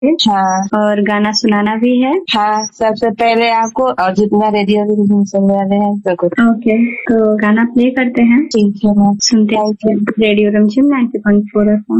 हाँ और गाना सुनाना भी है। हाँ, सबसे पहले आपको और जितना रेडियो में सुनने वाले हैं सबको। ओके, तो गाना प्ले करते हैं, ठीक है मैम, सुनते थैंक यू। हैं रेडियो रमझिम 90.4 FM।